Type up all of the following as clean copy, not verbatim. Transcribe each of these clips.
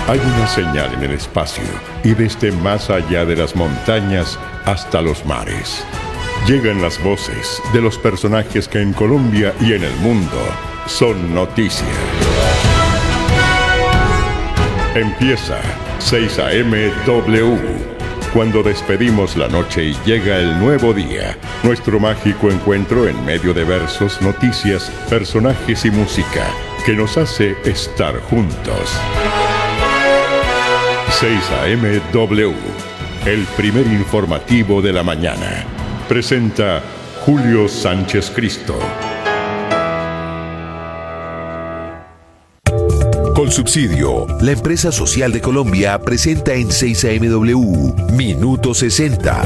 Hay una señal en el espacio y desde más allá de las montañas hasta los mares. Llegan las voces de los personajes que en Colombia y en el mundo son noticia. Empieza 6 a.m. W. Cuando despedimos la noche y llega el nuevo día, nuestro mágico encuentro en medio de versos, noticias, personajes y música que nos hace estar juntos. 6 a.m. W, el primer informativo de la mañana. Presenta Julio Sánchez Cristo. Colsubsidio, la empresa social de Colombia, presenta en 6 a.m.W. Minuto 60.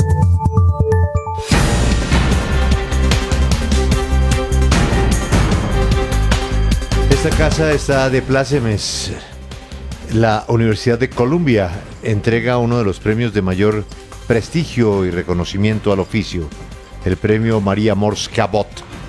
Esta casa está de plácemes. La Universidad de Columbia entrega uno de los premios de mayor prestigio y reconocimiento al oficio, el premio María Mors Cabot.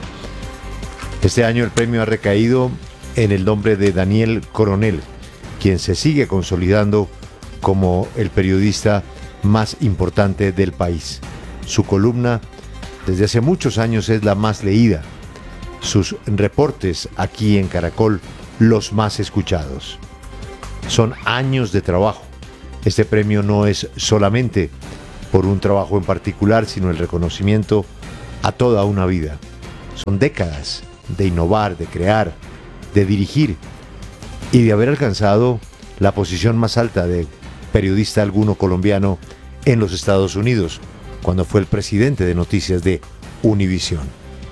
Este año el premio ha recaído en el nombre de Daniel Coronel, quien se sigue consolidando como el periodista más importante del país. Su columna desde hace muchos años es la más leída, sus reportes aquí en Caracol los más escuchados. Son años de trabajo. Este premio no es solamente por un trabajo en particular, sino el reconocimiento a toda una vida. Son décadas de innovar, de crear, de dirigir y de haber alcanzado la posición más alta de periodista alguno colombiano en los Estados Unidos, cuando fue el presidente de noticias de Univisión.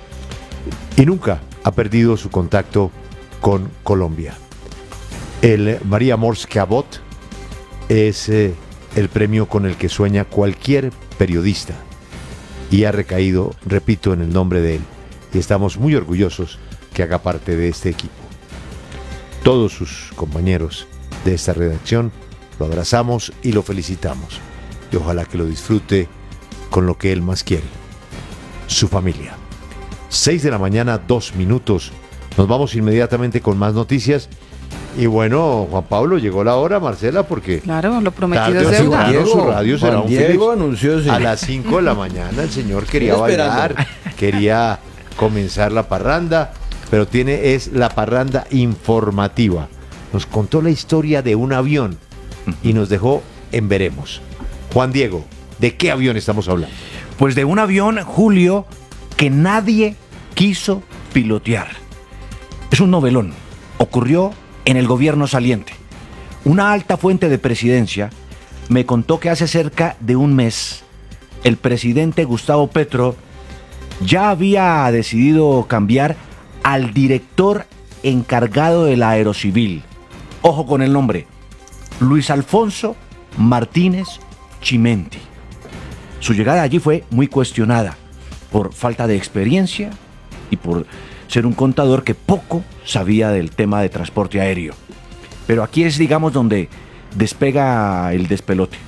Y nunca ha perdido su contacto con Colombia. El María Mors Cabot es el premio con el que sueña cualquier periodista y ha recaído, repito, en el nombre de él, y estamos muy orgullosos que haga parte de este equipo. Todos sus compañeros de esta redacción lo abrazamos y lo felicitamos, y ojalá que lo disfrute con lo que él más quiere, su familia. 6 de la mañana, 2 minutos. Nos vamos inmediatamente con más noticias. Y bueno, Juan Pablo, llegó la hora, Marcela, porque claro, lo prometido es deuda. deuda. Su radio será un Diego Philips. anunció, sí. A las 5 de la mañana el señor quería bailar, quería comenzar la parranda, pero es la parranda informativa. Nos contó la historia de un avión y nos dejó en veremos. Juan Diego, ¿de qué avión estamos hablando? Pues de un avión, Julio, que nadie quiso pilotear. Es un novelón. Ocurrió en el gobierno saliente. Una alta fuente de presidencia me contó que hace cerca de un mes el presidente Gustavo Petro ya había decidido cambiar al director encargado de la Aerocivil. Ojo con el nombre: Luis Alfonso Martínez Chimenti. Su llegada allí fue muy cuestionada por falta de experiencia y por ser un contador que poco sabía del tema de transporte aéreo. Pero aquí es, digamos, donde despega el despelote.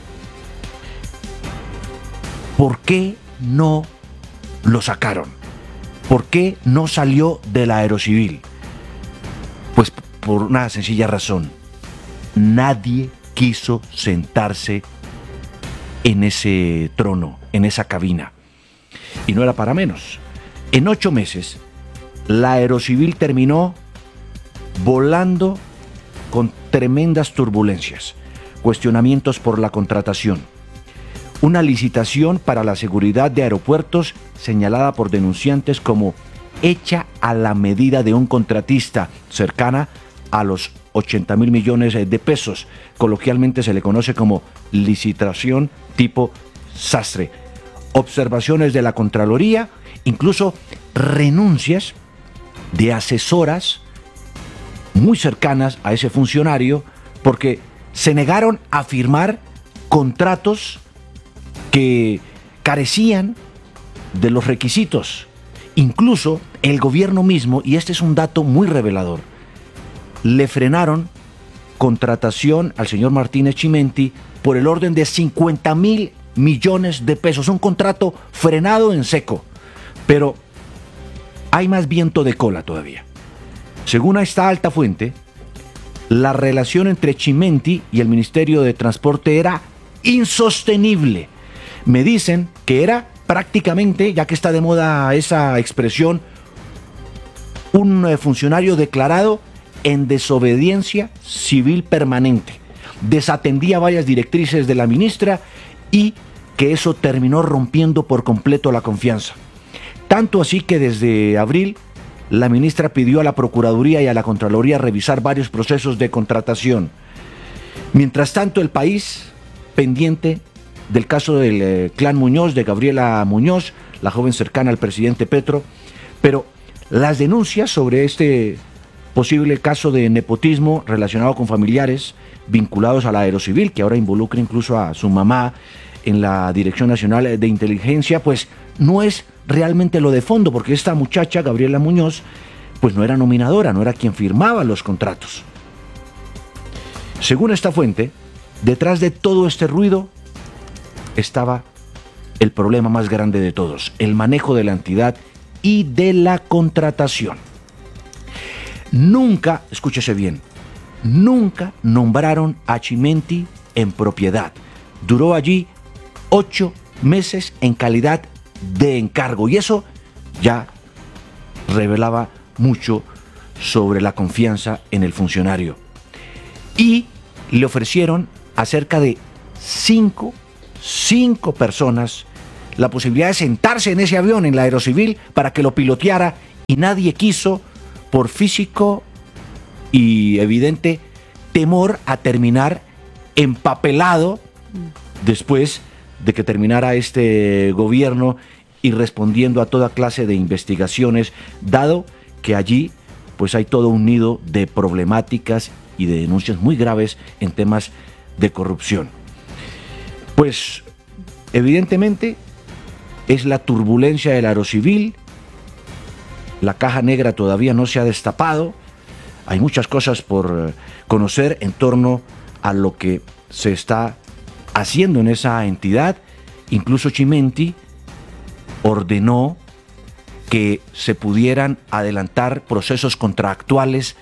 ¿Por qué no lo sacaron? ¿Por qué no salió de la Aerocivil? Pues por una sencilla razón. Nadie quiso sentarse en ese trono, en esa cabina. Y no era para menos. En 8 meses, la Aerocivil terminó volando con tremendas turbulencias, cuestionamientos por la contratación, una licitación para la seguridad de aeropuertos señalada por denunciantes como hecha a la medida de un contratista, cercana a los 80.000 millones de pesos. Coloquialmente se le conoce como licitación tipo sastre. Observaciones de la Contraloría, incluso renuncias de asesoras muy cercanas a ese funcionario, porque se negaron a firmar contratos que carecían de los requisitos. Incluso el gobierno mismo, y este es un dato muy revelador, le frenaron contratación al señor Martínez Chimenti por el orden de 50.000 millones de pesos. Un contrato frenado en seco. Pero hay más viento de cola todavía. Según esta alta fuente, la relación entre Chimenti y el Ministerio de Transporte era insostenible. Me dicen que era prácticamente, ya que está de moda esa expresión, un funcionario declarado en desobediencia civil permanente. Desatendía varias directrices de la ministra y que eso terminó rompiendo por completo la confianza. Tanto así que desde abril la ministra pidió a la Procuraduría y a la Contraloría revisar varios procesos de contratación. Mientras tanto, el país pendiente del caso del clan Muñoz, de Gabriela Muñoz, la joven cercana al presidente Petro, pero las denuncias sobre este posible caso de nepotismo relacionado con familiares vinculados a la Aerocivil, que ahora involucra incluso a su mamá en la Dirección Nacional de Inteligencia, pues no es realmente lo de fondo, porque esta muchacha, Gabriela Muñoz, pues no era nominadora, no era quien firmaba los contratos. Según esta fuente, detrás de todo este ruido estaba el problema más grande de todos, el manejo de la entidad y de la contratación. Nunca, escúchese bien, nunca nombraron a Chimenti en propiedad. Duró allí 8 meses en calidad de encargo y eso ya revelaba mucho sobre la confianza en el funcionario. Y le ofrecieron a cerca de 5 personas la posibilidad de sentarse en ese avión, en la Aerocivil, para que lo piloteara, y nadie quiso por físico y evidente temor a terminar empapelado después de que terminara este gobierno y respondiendo a toda clase de investigaciones, dado que allí pues hay todo un nido de problemáticas y de denuncias muy graves en temas de corrupción. Pues evidentemente es la turbulencia del Aerocivil, la caja negra todavía no se ha destapado, hay muchas cosas por conocer en torno a lo que se está haciendo en esa entidad. Incluso Chimenti ordenó que se pudieran adelantar procesos contractuales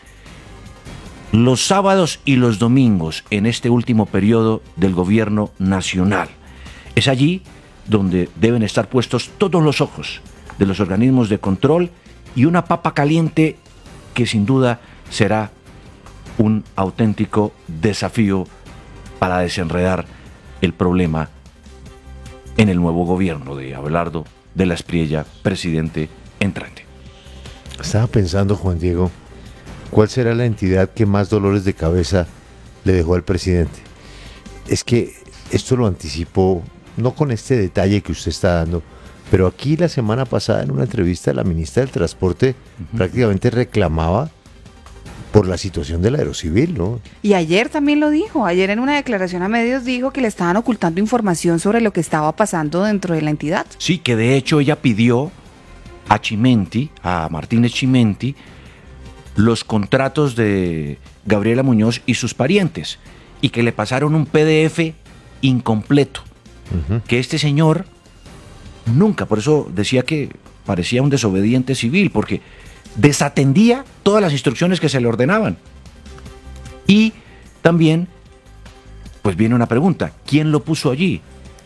los sábados y los domingos en este último periodo del gobierno nacional. Es allí donde deben estar puestos todos los ojos de los organismos de control y una papa caliente que sin duda será un auténtico desafío para desenredar el problema en el nuevo gobierno de Abelardo de la Espriella, presidente entrante. Estaba pensando, Juan Diego, ¿cuál será la entidad que más dolores de cabeza le dejó al presidente? Es que esto lo anticipó, no con este detalle que usted está dando, pero aquí la semana pasada en una entrevista la ministra del Transporte prácticamente reclamaba por la situación del Aerocivil, ¿no? Y ayer también lo dijo, ayer en una declaración a medios dijo que le estaban ocultando información sobre lo que estaba pasando dentro de la entidad. Sí, que de hecho ella pidió a Chimenti, a Martínez Chimenti, los contratos de Gabriela Muñoz y sus parientes, y que le pasaron un PDF incompleto, que este señor nunca, por eso decía que parecía un desobediente civil, porque desatendía todas las instrucciones que se le ordenaban. Y también, pues viene una pregunta, ¿quién lo puso allí?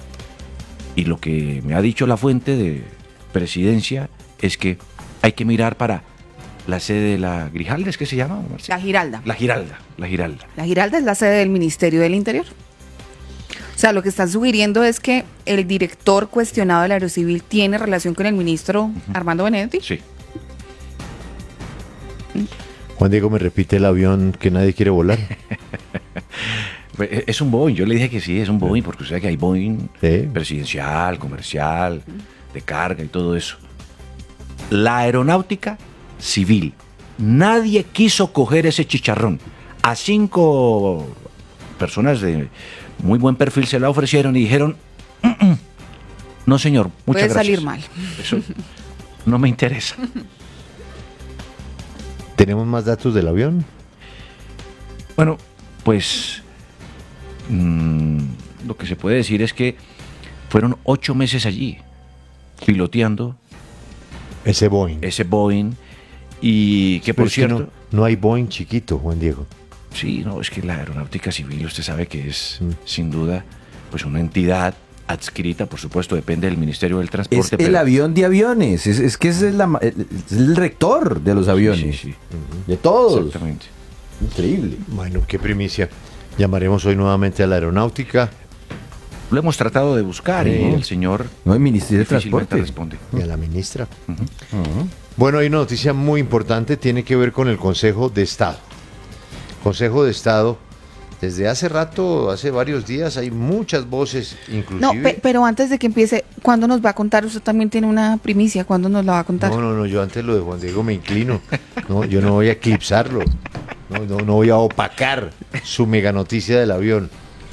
Y lo que me ha dicho la fuente de presidencia es que hay que mirar para la sede de la Grijalda, ¿es que se llama? La Giralda. La Giralda. La Giralda es la sede del Ministerio del Interior. O sea, lo que están sugiriendo es que el director cuestionado del Aerocivil tiene relación con el ministro Armando Benedetti. Sí. Juan Diego, ¿me repite el avión que nadie quiere volar? Es un Boeing, yo le dije que sí, es un Boeing, porque usted sabe que hay Boeing presidencial, comercial, de carga y todo eso. La aeronáutica civil, nadie quiso coger ese chicharrón. A 5 personas de muy buen perfil se la ofrecieron y dijeron, no señor, muchas gracias. Puede salir mal. Eso no me interesa. ¿Tenemos más datos del avión? Bueno, pues lo que se puede decir es que fueron 8 meses allí piloteando ese Boeing. Y que por cierto... no hay Boeing chiquito, Juan Diego. Sí, no, es que la aeronáutica civil, usted sabe que es, sin duda, pues una entidad adscrita, por supuesto, depende del Ministerio del Transporte. Es el avión de aviones, es que es el rector de los aviones. Sí. De todos. Exactamente. Increíble. Bueno, qué primicia. Llamaremos hoy nuevamente a la aeronáutica Lo hemos tratado de buscar y el señor No, el Ministerio de difícilmente Transporte. responde. y a la ministra. Bueno, hay una noticia muy importante, tiene que ver con el Consejo de Estado. Consejo de Estado, desde hace rato, hace varios días, hay muchas voces, No, inclusive... pero antes de que empiece, ¿cuándo nos va a contar? Usted también tiene una primicia, ¿cuándo nos la va a contar? No, yo antes lo de Juan Diego me inclino. No, yo no voy a eclipsarlo. No voy a opacar su mega noticia del avión.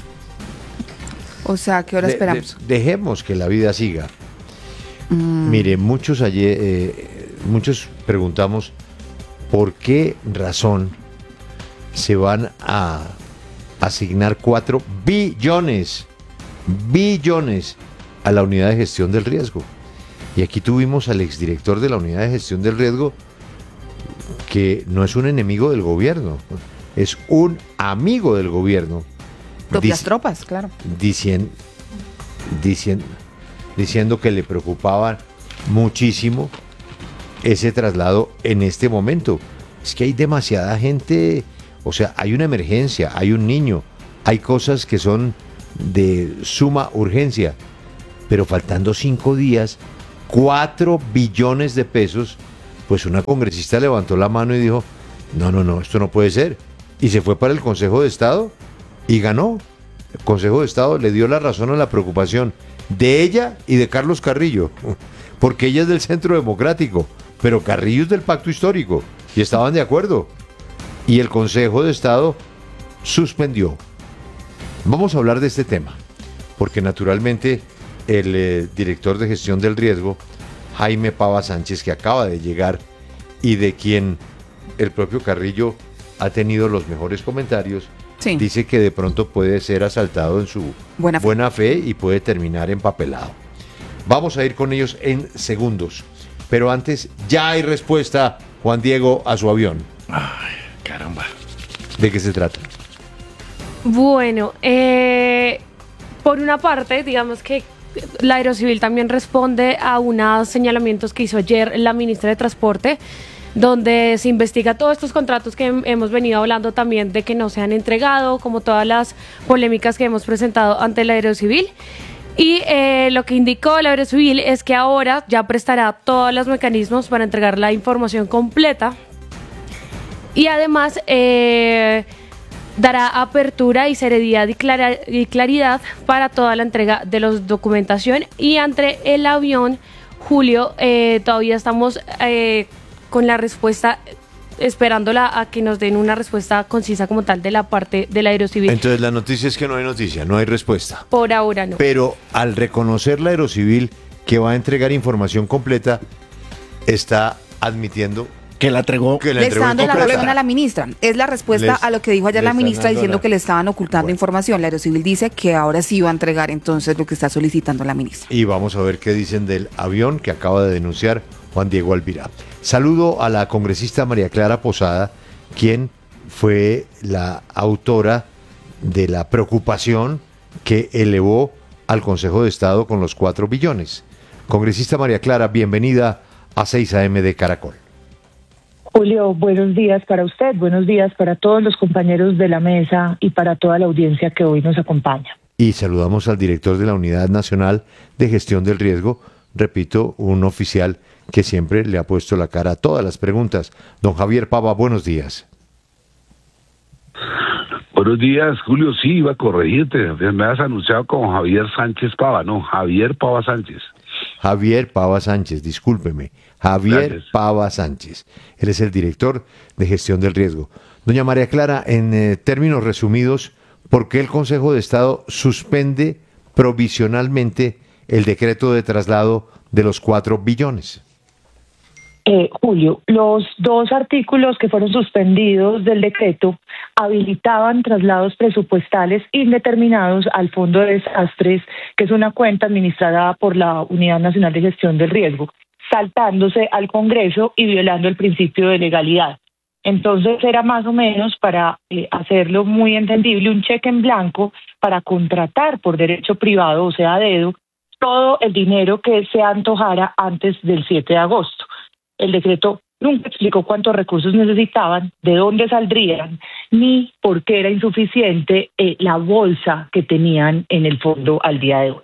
O sea, ¿qué hora esperamos? Dejemos que la vida siga. Mire, muchos preguntamos por qué razón se van a asignar 4 billones a la unidad de gestión del riesgo. Y aquí tuvimos al exdirector de la unidad de gestión del riesgo, que no es un enemigo del gobierno, es un amigo del gobierno. Propias tropas, claro. Diciendo que le preocupaba muchísimo ese traslado en este momento. Es que hay demasiada gente, o sea, hay una emergencia, hay un niño, hay cosas que son de suma urgencia, pero faltando 5 días, 4 billones de pesos, pues una congresista levantó la mano y dijo, no, esto no puede ser. Y se fue para el Consejo de Estado y ganó. El Consejo de Estado le dio la razón a la preocupación de ella y de Carlos Carrillo, porque ella es del Centro Democrático, pero Carrillo es del Pacto Histórico, y estaban de acuerdo. Y el Consejo de Estado suspendió. Vamos a hablar de este tema, porque naturalmente el director de gestión del riesgo, Jaime Pava Sánchez, que acaba de llegar y de quien el propio Carrillo ha tenido los mejores comentarios, Sí. dice que de pronto puede ser asaltado en su Buena fe. y puede terminar empapelado. Vamos a ir con ellos en segundos, pero antes ya hay respuesta, Juan Diego, a su avión. Ay, caramba. ¿De qué se trata? Bueno, por una parte, digamos que la Aerocivil también responde a unos señalamientos que hizo ayer la ministra de Transporte, donde se investiga todos estos contratos que hemos venido hablando también de que no se han entregado, como todas las polémicas que hemos presentado ante la Aerocivil. Y lo que indicó la Aerocivil es que ahora ya prestará todos los mecanismos para entregar la información completa y además dará apertura y seriedad y claridad para toda la entrega de la documentación. Y ante el avión, Julio, todavía estamos con la respuesta, esperándola a que nos den una respuesta concisa como tal de la parte de la Aerocivil. Entonces la noticia es que no hay noticia, no hay respuesta. Por ahora no. Pero al reconocer la Aerocivil que va a entregar información completa, está admitiendo Que la entregó. que la Le entregó está dando la incompleta. razón a la ministra. Es la respuesta Les- a lo que dijo ayer le la están ministra dando diciendo la- que le estaban ocultando Bueno. información. La Aerocivil dice que ahora sí va a entregar entonces lo que está solicitando la ministra. Y vamos a ver qué dicen del avión que acaba de denunciar Juan Diego Alvirá. Saludo a la congresista María Clara Posada, quien fue la autora de la preocupación que elevó al Consejo de Estado con los 4 billones. Congresista María Clara, bienvenida a 6 AM de Caracol. Julio, buenos días para usted, buenos días para todos los compañeros de la mesa y para toda la audiencia que hoy nos acompaña. Y saludamos al director de la Unidad Nacional de Gestión del Riesgo, repito, un oficial que siempre le ha puesto la cara a todas las preguntas. Don Javier Pava, buenos días. Buenos días, Julio. Sí, iba a corregirte. Me has anunciado como Javier Sánchez Pava, no, Javier Pava Sánchez. Javier Pava Sánchez, discúlpeme. Javier Gracias. Pava Sánchez. Él es el director de Gestión del Riesgo. Doña María Clara, en términos resumidos, ¿por qué el Consejo de Estado suspende provisionalmente el decreto de traslado de los 4 billones? Julio, los 2 artículos que fueron suspendidos del decreto habilitaban traslados presupuestales indeterminados al Fondo de Desastres, que es una cuenta administrada por la Unidad Nacional de Gestión del Riesgo, saltándose al Congreso y violando el principio de legalidad. Entonces era más o menos, para hacerlo muy entendible, un cheque en blanco para contratar por derecho privado, o sea, a dedo, todo el dinero que se antojara antes del 7 de agosto. El decreto nunca explicó cuántos recursos necesitaban, de dónde saldrían, ni por qué era insuficiente la bolsa que tenían en el fondo al día de hoy.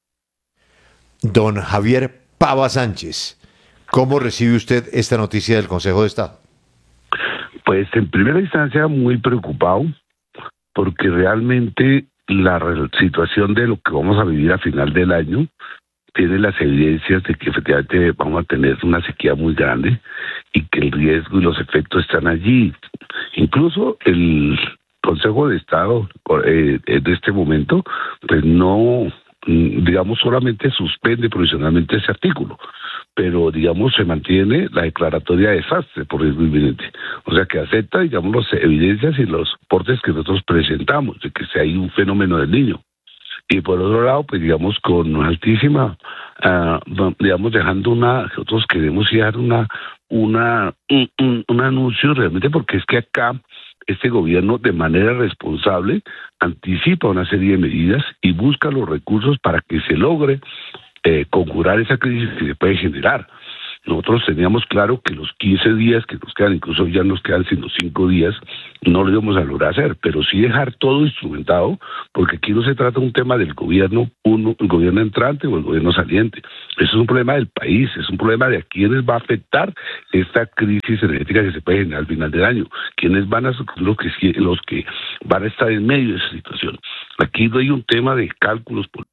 Don Javier Pava Sánchez, ¿cómo recibe usted esta noticia del Consejo de Estado? Pues en primera instancia muy preocupado, porque realmente la situación de lo que vamos a vivir a final del año tiene las evidencias de que efectivamente vamos a tener una sequía muy grande y que el riesgo y los efectos están allí. Incluso el Consejo de Estado en este momento pues no, digamos, solamente suspende provisionalmente ese artículo, pero digamos se mantiene la declaratoria de desastre por riesgo inminente, o sea que acepta, digamos, las evidencias y los reportes que nosotros presentamos de que si hay un fenómeno del Niño. Y por otro lado, pues digamos, con altísima, digamos, dejando nosotros queremos dar un anuncio realmente, porque es que acá este gobierno de manera responsable anticipa una serie de medidas y busca los recursos para que se logre conjurar esa crisis que se puede generar. Nosotros teníamos claro que los 15 días que nos quedan, incluso ya nos quedan sino 5 días, no lo íbamos a lograr hacer, pero sí dejar todo instrumentado, porque aquí no se trata de un tema del gobierno, el gobierno entrante o el gobierno saliente. Eso es un problema del país, es un problema de a quiénes va a afectar esta crisis energética que se puede generar al final del año, quiénes van a ser los que van a estar en medio de esa situación. Aquí no hay un tema de cálculos políticos,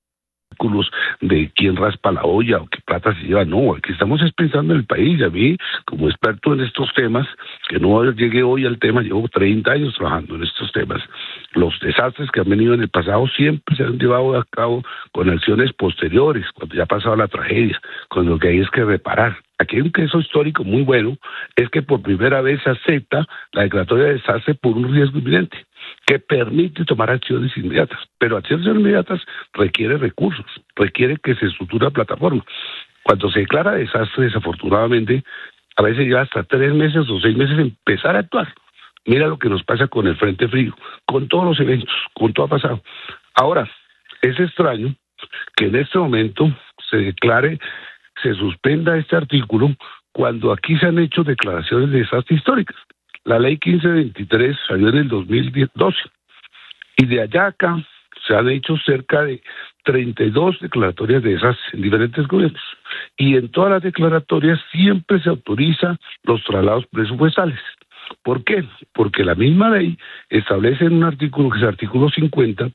de quién raspa la olla o qué plata se lleva, no, aquí estamos pensando en el país. Y a mí, como experto en estos temas, que no llegué hoy al tema, llevo 30 años trabajando en estos temas, los desastres que han venido en el pasado siempre se han llevado a cabo con acciones posteriores, cuando ya ha pasado la tragedia, cuando lo que hay es que reparar. Aquí hay un caso histórico muy bueno, es que por primera vez se acepta la declaratoria de desastre por un riesgo inminente, que permite tomar acciones inmediatas, pero acciones inmediatas requiere recursos, requiere que se estructure la plataforma. Cuando se declara desastre, desafortunadamente, a veces lleva hasta 3 meses o 6 meses empezar a actuar. Mira lo que nos pasa con el Frente Frío, con todos los eventos, con todo ha pasado. Ahora, es extraño que en este momento se suspenda este artículo cuando aquí se han hecho declaraciones de desastre históricas. La ley 1523 salió en el 2012 y de allá acá se han hecho cerca de 32 declaratorias de desastre en diferentes gobiernos, y en todas las declaratorias siempre se autoriza los traslados presupuestales. ¿Por qué? Porque la misma ley establece en un artículo, que es el artículo 50,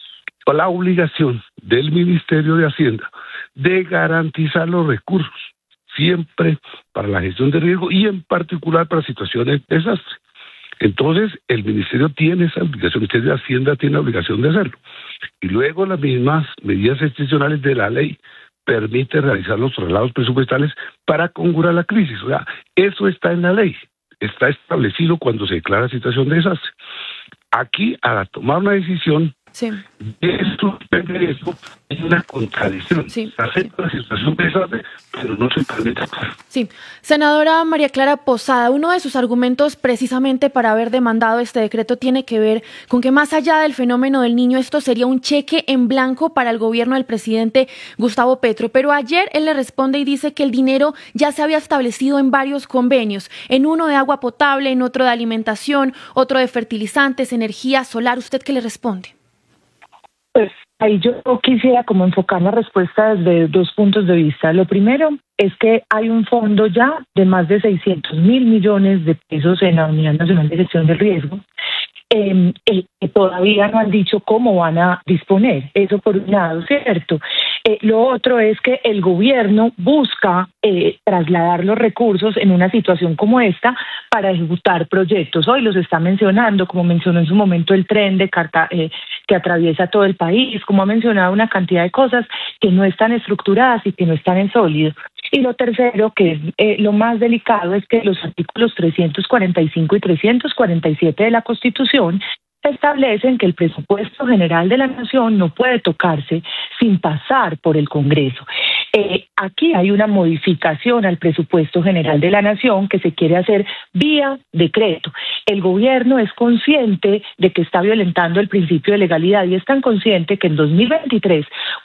la obligación del Ministerio de Hacienda de garantizar los recursos siempre para la gestión de riesgo y en particular para situaciones de desastre. Entonces, el Ministerio tiene esa obligación, el Ministerio de Hacienda tiene la obligación de hacerlo. Y luego las mismas medidas excepcionales de la ley permiten realizar los traslados presupuestales para conjurar la crisis. O sea, eso está en la ley, está establecido cuando se declara situación de desastre. Aquí, al tomar una decisión, Sí. Esto es una contradicción. Sí, Acepta la situación de desastre, pero no se permite actuar. Sí. Senadora María Clara Posada, uno de sus argumentos precisamente para haber demandado este decreto tiene que ver con que más allá del fenómeno del Niño, esto sería un cheque en blanco para el gobierno del presidente Gustavo Petro. Pero ayer él le responde y dice que el dinero ya se había establecido en varios convenios, en uno de agua potable, en otro de alimentación, otro de fertilizantes, energía solar. ¿Usted qué le responde? Pues ahí yo quisiera como enfocar la respuesta desde 2 puntos de vista. Lo primero es que hay un fondo ya de más de 600.000 millones de pesos en la Unidad Nacional de Gestión del Riesgo, que todavía no han dicho cómo van a disponer. Eso por un lado, ¿cierto? Lo otro es que el gobierno busca trasladar los recursos en una situación como esta para ejecutar proyectos. Hoy los está mencionando, como mencionó en su momento el tren de que atraviesa todo el país, como ha mencionado una cantidad de cosas que no están estructuradas y que no están en sólido. Y lo tercero, que es lo más delicado, es que los artículos 345 y 347 de la Constitución establecen que el presupuesto general de la Nación no puede tocarse sin pasar por el Congreso. Aquí hay una modificación al presupuesto general de la Nación que se quiere hacer vía decreto. El gobierno es consciente de que está violentando el principio de legalidad y es tan consciente que en 2023,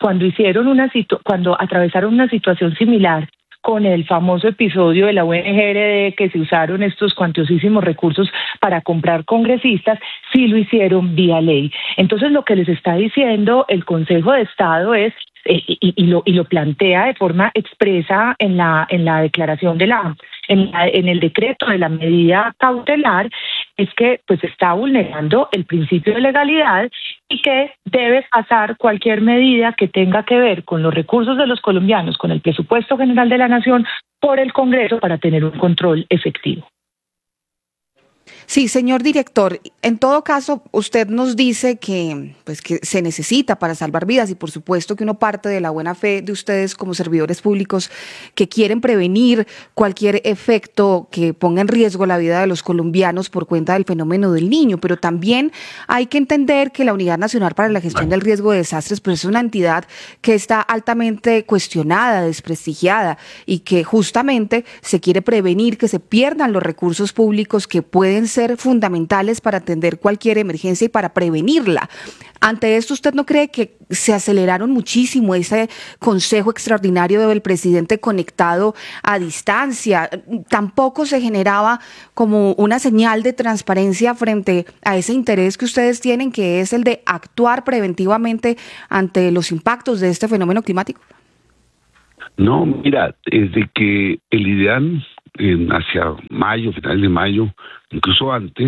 cuando atravesaron una situación similar con el famoso episodio de la UNGRD, que se usaron estos cuantiosísimos recursos para comprar congresistas, sí lo hicieron vía ley. Entonces, lo que les está diciendo el Consejo de Estado es, y lo plantea de forma expresa en la declaración en el decreto de la medida cautelar, es que pues está vulnerando el principio de legalidad y que debe pasar cualquier medida que tenga que ver con los recursos de los colombianos, con el presupuesto general de la Nación, por el Congreso para tener un control efectivo. Sí, señor director, en todo caso, usted nos dice que se necesita para salvar vidas y por supuesto que uno parte de la buena fe de ustedes como servidores públicos que quieren prevenir cualquier efecto que ponga en riesgo la vida de los colombianos por cuenta del fenómeno del Niño, pero también hay que entender que la Unidad Nacional para la Gestión del Riesgo de Desastres pues es una entidad que está altamente cuestionada, desprestigiada y que justamente se quiere prevenir que se pierdan los recursos públicos que pueden ser fundamentales para atender cualquier emergencia y para prevenirla. Ante esto, ¿usted no cree que se aceleraron muchísimo ese consejo extraordinario del presidente conectado a distancia? Tampoco se generaba como una señal de transparencia frente a ese interés que ustedes tienen, que es el de actuar preventivamente ante los impactos de este fenómeno climático. No, mira, desde que el IDEAN hacia mayo, finales de mayo, incluso antes,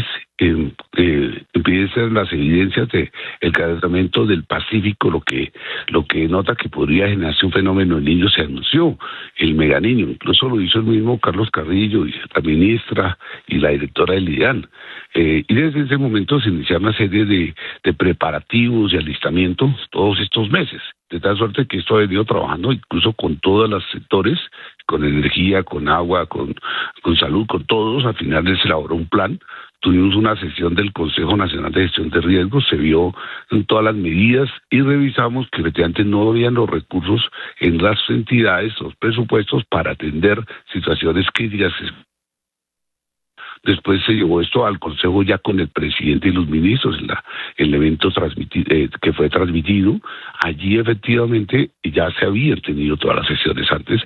empiezan las evidencias de el calentamiento del Pacífico, lo que nota que podría generarse un fenómeno del Niño, se anunció el Meganiño, incluso lo hizo el mismo Carlos Carrillo, y la ministra y la directora del IDEAN. Y desde ese momento se iniciaron una serie de preparativos y alistamientos todos estos meses, de tal suerte que esto ha venido trabajando incluso con todos los sectores, con energía, con agua, con salud, con todos. Al final se elaboró un plan. Tuvimos una sesión del Consejo Nacional de Gestión de Riesgos, se vio en todas las medidas y revisamos que efectivamente no habían los recursos en las entidades, los presupuestos para atender situaciones críticas. Después se llevó esto al Consejo ya con el presidente y los ministros en el evento que fue transmitido. Allí efectivamente ya se habían tenido todas las sesiones antes.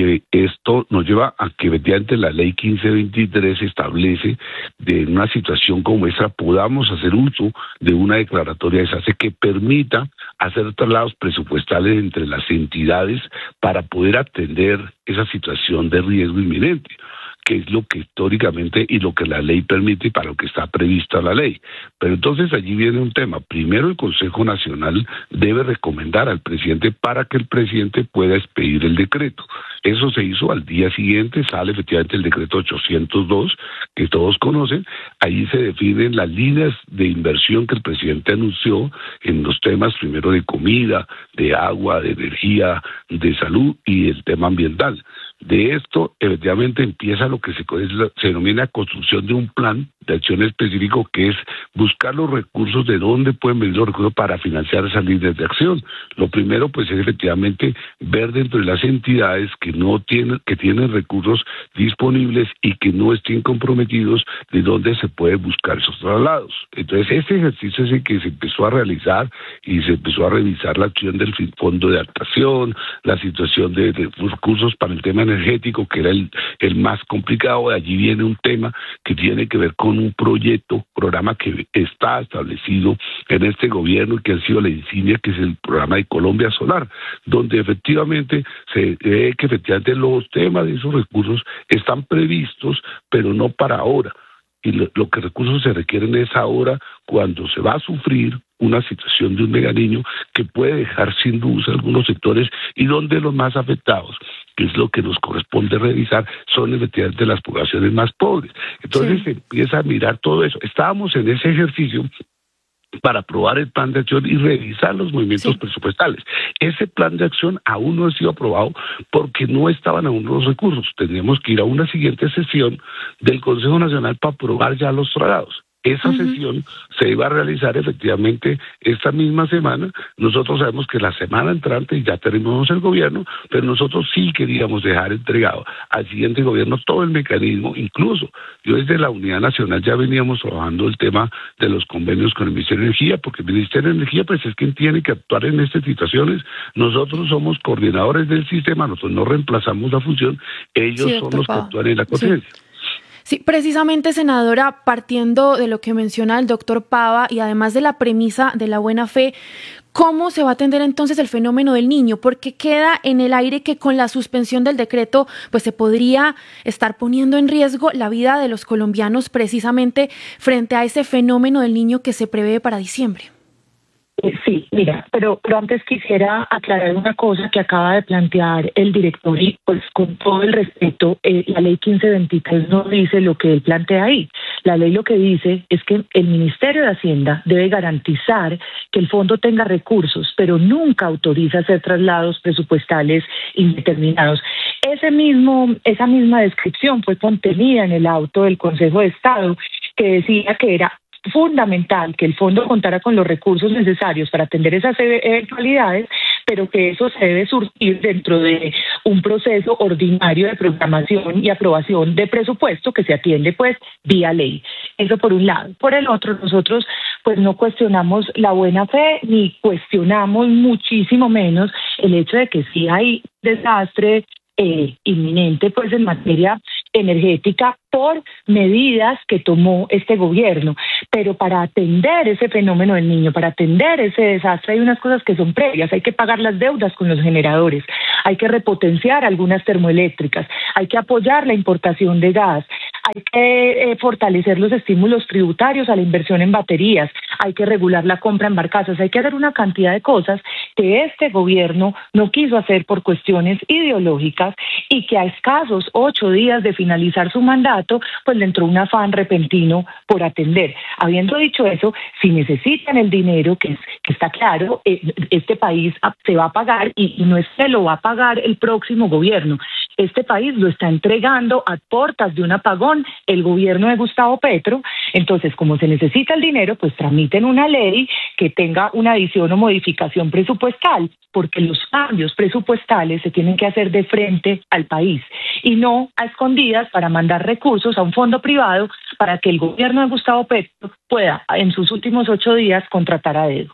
Esto nos lleva a que efectivamente la ley 1523 establece de una situación como esta podamos hacer uso de una declaratoria de desastre que permita hacer traslados presupuestales entre las entidades para poder atender esa situación de riesgo inminente, que es lo que históricamente y lo que la ley permite y para lo que está prevista la ley. Pero entonces allí viene un tema. Primero, el Consejo Nacional debe recomendar al presidente para que el presidente pueda expedir el decreto. Eso se hizo al día siguiente, sale efectivamente el decreto 802, que todos conocen. Ahí se definen las líneas de inversión que el presidente anunció en los temas primero de comida, de agua, de energía, de salud y el tema ambiental. De esto, efectivamente, empieza lo que se denomina construcción de un plan de acción específico, que es buscar los recursos, de dónde pueden venir los recursos para financiar esas líneas de acción. Lo primero, pues, es efectivamente ver dentro de las entidades que tienen recursos disponibles y que no estén comprometidos, de dónde se puede buscar esos traslados. Entonces, este ejercicio es el que se empezó a realizar y se empezó a revisar la acción del fondo de adaptación, la situación de recursos para el tema energético, que era el más complicado. De allí viene un tema que tiene que ver con un programa que está establecido en este gobierno y que ha sido la insignia, que es el programa de Colombia Solar, donde efectivamente se ve que efectivamente los temas de esos recursos están previstos, pero no para ahora. Y lo que recursos se requieren es ahora, cuando se va a sufrir una situación de un Meganiño que puede dejar sin luz algunos sectores y donde los más afectados, que es lo que nos corresponde revisar, son efectivamente las poblaciones más pobres. Entonces se empieza a mirar todo eso. Estábamos en ese ejercicio para aprobar el plan de acción y revisar los movimientos presupuestales. Ese plan de acción aún no ha sido aprobado porque no estaban aún los recursos. Tendríamos que ir a una siguiente sesión del Consejo Nacional para aprobar ya los traslados. esa sesión se iba a realizar efectivamente esta misma semana. Nosotros sabemos que la semana entrante ya terminamos el gobierno, pero nosotros sí queríamos dejar entregado al siguiente gobierno todo el mecanismo. Incluso yo desde la Unidad Nacional ya veníamos trabajando el tema de los convenios con el Ministerio de Energía, porque el Ministerio de Energía pues es quien tiene que actuar en estas situaciones. Nosotros somos coordinadores del sistema, nosotros no reemplazamos la función, ellos son los que actúan en la conciencia. Sí, precisamente, senadora, partiendo de lo que menciona el doctor Pava y además de la premisa de la buena fe, ¿cómo se va a atender entonces el fenómeno del niño? Porque queda en el aire que con la suspensión del decreto pues se podría estar poniendo en riesgo la vida de los colombianos precisamente frente a ese fenómeno del niño que se prevé para diciembre. Sí, mira, pero antes quisiera aclarar una cosa que acaba de plantear el director y pues con todo el respeto, la ley 1523 no dice lo que él plantea ahí. La ley lo que dice es que el Ministerio de Hacienda debe garantizar que el fondo tenga recursos, pero nunca autoriza hacer traslados presupuestales indeterminados. Esa misma descripción fue contenida en el auto del Consejo de Estado que decía que era fundamental que el fondo contara con los recursos necesarios para atender esas eventualidades, pero que eso se debe surtir dentro de un proceso ordinario de programación y aprobación de presupuesto que se atiende pues vía ley. Eso por un lado. Por el otro, nosotros pues no cuestionamos la buena fe ni cuestionamos muchísimo menos el hecho de que sí hay desastre inminente pues en materia energética por medidas que tomó este gobierno, pero para atender ese fenómeno del niño, para atender ese desastre hay unas cosas que son previas, hay que pagar las deudas con los generadores, hay que repotenciar algunas termoeléctricas, hay que apoyar la importación de gas, hay que fortalecer los estímulos tributarios a la inversión en baterías, hay que regular la compra en barcazas, hay que hacer una cantidad de cosas que este gobierno no quiso hacer por cuestiones ideológicas y que a escasos 8 días de finalizar su mandato, pues le entró un afán repentino por atender. Habiendo dicho eso, si necesitan el dinero, que está claro, este país se va a pagar y no es que lo va a pagar el próximo gobierno. Este país lo está entregando a puertas de un apagón el gobierno de Gustavo Petro. Entonces, como se necesita el dinero, pues tramiten una ley que tenga una adición o modificación presupuestal, porque los cambios presupuestales se tienen que hacer de frente al país y no a escondidas para mandar recursos a un fondo privado para que el gobierno de Gustavo Petro pueda en sus últimos 8 días contratar a dedo.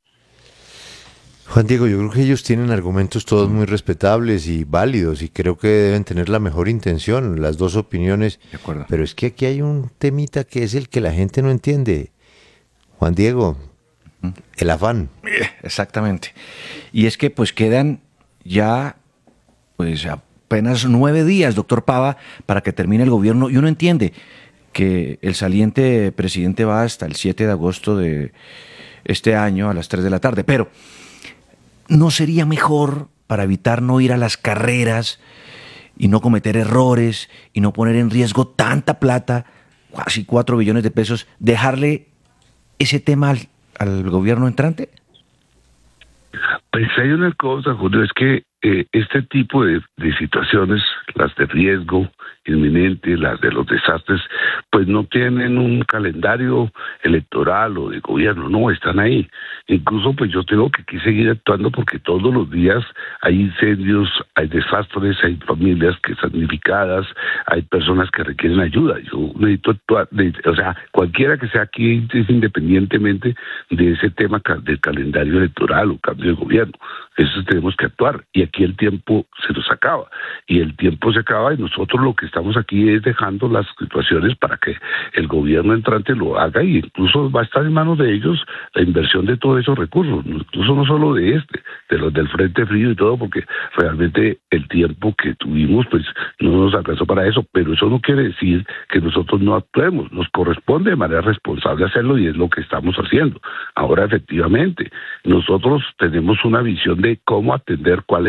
Juan Diego, yo creo que ellos tienen argumentos todos muy respetables y válidos y creo que deben tener la mejor intención, las dos opiniones. De acuerdo. Pero es que aquí hay un temita que es el que la gente no entiende. Juan Diego, el afán. Exactamente. Y es que pues quedan ya pues apenas 9 días, doctor Pava, para que termine el gobierno y uno entiende que el saliente presidente va hasta el 7 de agosto de este año a las 3 de la tarde, pero ¿no sería mejor, para evitar no ir a las carreras y no cometer errores y no poner en riesgo tanta plata, casi 4 billones de pesos, dejarle ese tema al gobierno entrante? Pues hay una cosa, Julio, es que este tipo de situaciones, las de riesgo inminente, las de los desastres, pues no tienen un calendario electoral o de gobierno, no, están ahí. Incluso pues yo tengo que aquí seguir actuando porque todos los días hay incendios, hay desastres, hay familias que están damnificadas, hay personas que requieren ayuda. Yo necesito actuar, o sea, cualquiera que sea aquí, independientemente de ese tema del calendario electoral o cambio de gobierno, eso tenemos que actuar. Y aquí el tiempo se nos acaba. Y el tiempo se acaba y nosotros lo que estamos aquí es dejando las situaciones para que el gobierno entrante lo haga y incluso va a estar en manos de ellos la inversión de todos esos recursos, incluso no solo de los del Frente Frío y todo, porque realmente el tiempo que tuvimos pues no nos alcanzó para eso, pero eso no quiere decir que nosotros no actuemos, nos corresponde de manera responsable hacerlo y es lo que estamos haciendo. Ahora efectivamente, nosotros tenemos una visión de cómo atender cuál es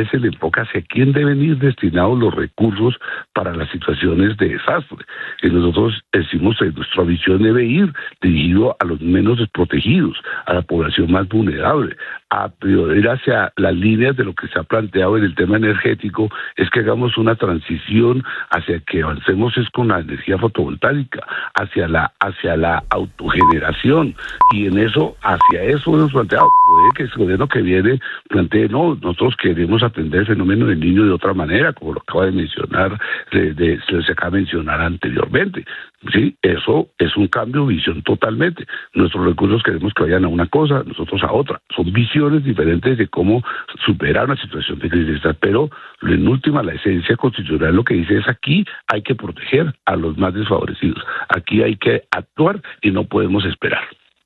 es el enfoque hacia quién deben ir destinados los recursos para las situaciones de desastre. Y nosotros decimos que nuestra visión debe ir dirigido a los menos desprotegidos, a la población más vulnerable, a ir hacia las líneas de lo que se ha planteado en el tema energético, es que hagamos una transición hacia que avancemos es con la energía fotovoltaica, hacia la autogeneración, y en eso, hacia eso hemos planteado. Puede que el gobierno que viene plantee, no, nosotros queremos atender el fenómeno del niño de otra manera, como lo acaba de mencionar, se acaba de mencionar anteriormente. Sí, eso es un cambio de visión totalmente. Nuestros recursos queremos que vayan a una cosa, nosotros a otra. Son visiones diferentes de cómo superar una situación de crisis, pero en última la esencia constitucional lo que dice es aquí hay que proteger a los más desfavorecidos, aquí hay que actuar y no podemos esperar.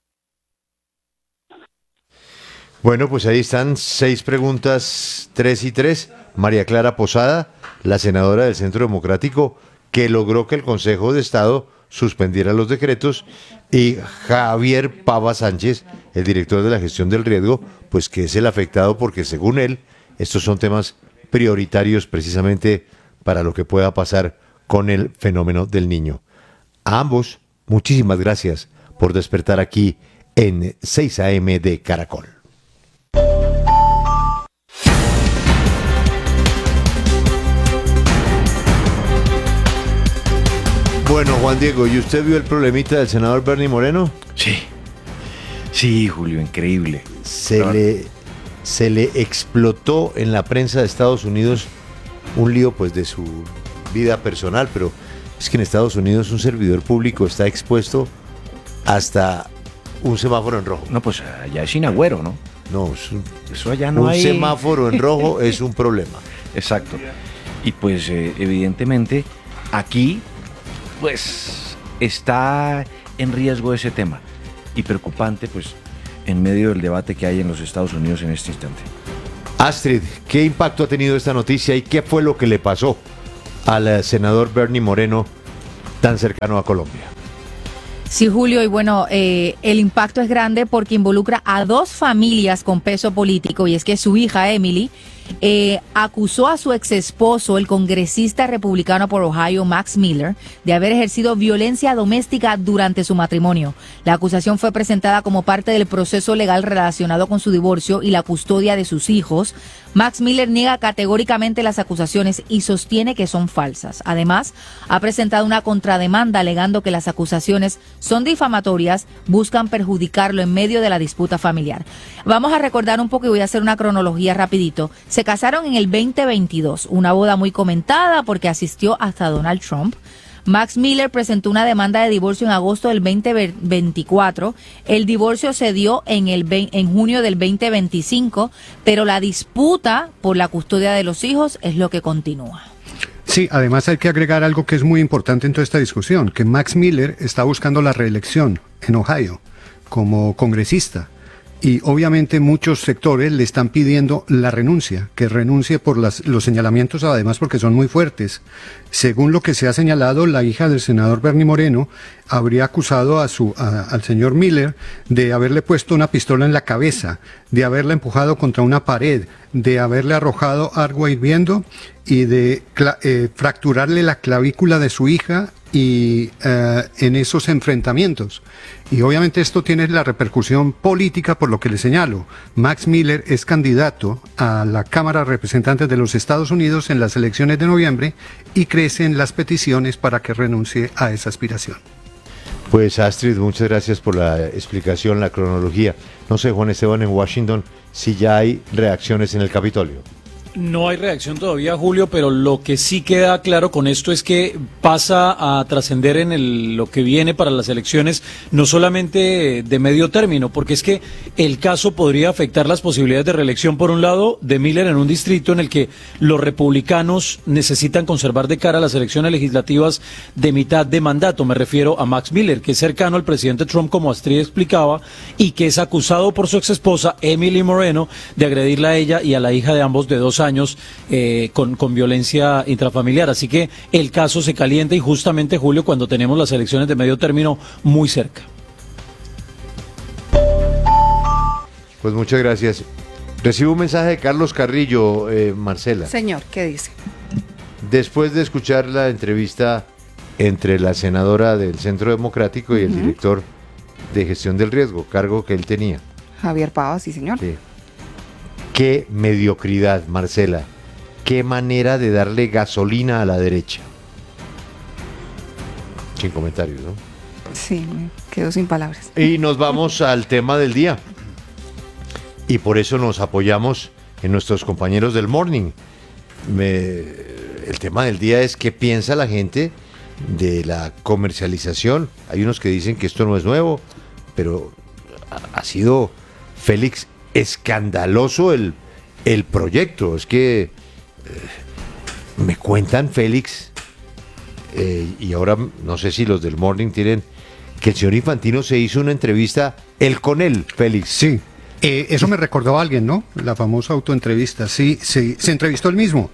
Bueno, pues ahí están 6 preguntas, 3 y 3. María Clara Posada, la senadora del Centro Democrático, que logró que el Consejo de Estado suspendiera los decretos, y Javier Pava Sánchez, el director de la gestión del riesgo, pues que es el afectado porque según él, estos son temas prioritarios precisamente para lo que pueda pasar con el fenómeno del niño. A ambos, muchísimas gracias por despertar aquí en 6 AM de Caracol. Bueno, Juan Diego, ¿y usted vio el problemita del senador Bernie Moreno? Sí, Julio, increíble. Se le explotó en la prensa de Estados Unidos un lío pues de su vida personal, pero es que en Estados Unidos un servidor público está expuesto hasta un semáforo en rojo. No, pues allá es sin agüero, ¿no? No, eso allá no hay. Un semáforo en rojo es un problema. Exacto. Y pues evidentemente aquí pues está en riesgo ese tema, y preocupante pues en medio del debate que hay en los Estados Unidos en este instante. Astrid, ¿qué impacto ha tenido esta noticia y qué fue lo que le pasó al senador Bernie Moreno tan cercano a Colombia? Sí, Julio, y bueno, el impacto es grande porque involucra a 2 familias con peso político, y es que su hija Emily acusó a su ex esposo, el congresista republicano por Ohio, Max Miller, de haber ejercido violencia doméstica durante su matrimonio. La acusación fue presentada como parte del proceso legal relacionado con su divorcio y la custodia de sus hijos. Max Miller niega categóricamente las acusaciones y sostiene que son falsas. Además, ha presentado una contrademanda alegando que las acusaciones son difamatorias, buscan perjudicarlo en medio de la disputa familiar. Vamos a recordar un poco y voy a hacer una cronología rapidito. Se casaron en el 2022, una boda muy comentada porque asistió hasta Donald Trump. Max Miller presentó una demanda de divorcio en agosto del 2024. El divorcio se dio en junio del 2025, pero la disputa por la custodia de los hijos es lo que continúa. Sí, además hay que agregar algo que es muy importante en toda esta discusión, que Max Miller está buscando la reelección en Ohio como congresista. Y obviamente muchos sectores le están pidiendo la renuncia, que renuncie por los señalamientos, además porque son muy fuertes. Según lo que se ha señalado, la hija del senador Bernie Moreno habría acusado al señor Miller de haberle puesto una pistola en la cabeza, de haberle empujado contra una pared, de haberle arrojado agua hirviendo y de fracturarle la clavícula de su hija y en esos enfrentamientos. Y obviamente esto tiene la repercusión política por lo que le señalo. Max Miller es candidato a la Cámara de Representantes de los Estados Unidos en las elecciones de noviembre y crecen las peticiones para que renuncie a esa aspiración. Pues Astrid, muchas gracias por la explicación, la cronología. No sé, Juan Esteban, en Washington, si ya hay reacciones en el Capitolio. No hay reacción todavía, Julio, pero lo que sí queda claro con esto es que pasa a trascender en lo que viene para las elecciones, no solamente de medio término, porque es que el caso podría afectar las posibilidades de reelección, por un lado, de Miller en un distrito en el que los republicanos necesitan conservar de cara a las elecciones legislativas de mitad de mandato. Me refiero a Max Miller, que es cercano al presidente Trump, como Astrid explicaba, y que es acusado por su exesposa, Emily Moreno, de agredirla a ella y a la hija de ambos de 2 años con violencia intrafamiliar. Así que el caso se calienta y justamente, Julio, cuando tenemos las elecciones de medio término muy cerca. Pues muchas gracias. Recibo un mensaje de Carlos Carrillo, Marcela. Señor, ¿qué dice? Después de escuchar la entrevista entre la senadora del Centro Democrático y el director de gestión del riesgo, cargo que él tenía. Javier Pava, sí, señor. Sí. Qué mediocridad, Marcela. Qué manera de darle gasolina a la derecha. Sin comentarios, ¿no? Sí, me quedo sin palabras. Y nos vamos al tema del día. Y por eso nos apoyamos en nuestros compañeros del Morning. El tema del día es qué piensa la gente de la comercialización. Hay unos que dicen que esto no es nuevo, pero ha sido, Félix, escandaloso el proyecto. Es que me cuentan, Félix, y ahora no sé si los del Morning tienen, que el señor Infantino se hizo una entrevista, él con él, Félix. Sí. Eso me recordó a alguien, ¿no? La famosa autoentrevista. Sí, se entrevistó él mismo.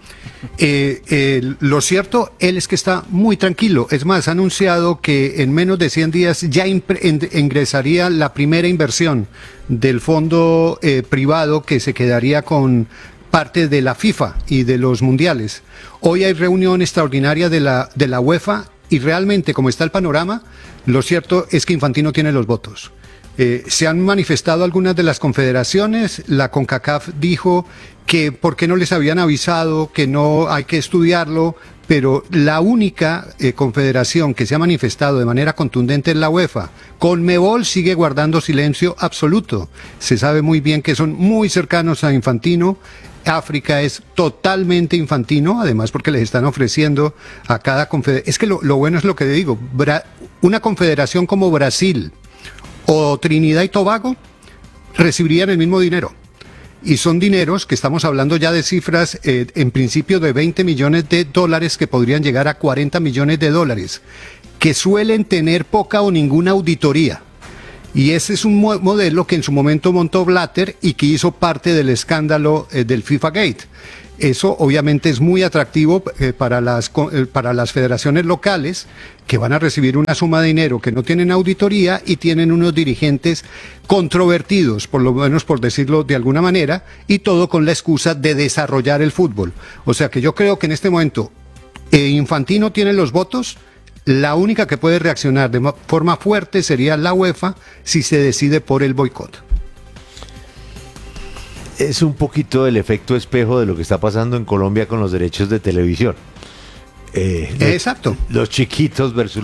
Lo cierto, él es que está muy tranquilo. Es más, ha anunciado que en menos de 100 días ya ingresaría la primera inversión del fondo privado que se quedaría con parte de la FIFA y de los mundiales. Hoy hay reunión extraordinaria de la UEFA y realmente, como está el panorama, lo cierto es que Infantino tiene los votos. Se han manifestado algunas de las confederaciones. La CONCACAF dijo que por qué no les habían avisado, que no hay que estudiarlo, pero la única confederación que se ha manifestado de manera contundente es la UEFA. Conmebol sigue guardando silencio absoluto. Se sabe muy bien que son muy cercanos a Infantino. África es totalmente Infantino, además porque les están ofreciendo a cada confederación. Es que lo bueno es lo que digo, una confederación como Brasil o Trinidad y Tobago recibirían el mismo dinero. Y son dineros que estamos hablando ya de cifras en principio de 20 millones de dólares que podrían llegar a 40 millones de dólares, que suelen tener poca o ninguna auditoría. Y ese es un modelo que en su momento montó Blatter y que hizo parte del escándalo del FIFA Gate. Eso obviamente es muy atractivo para las federaciones locales que van a recibir una suma de dinero que no tienen auditoría y tienen unos dirigentes controvertidos, por lo menos por decirlo de alguna manera, y todo con la excusa de desarrollar el fútbol. O sea que yo creo que en este momento Infantino tiene los votos. La única que puede reaccionar de forma fuerte sería la UEFA si se decide por el boicot. Es un poquito el efecto espejo de lo que está pasando en Colombia con los derechos de televisión. Exacto. Los chiquitos versus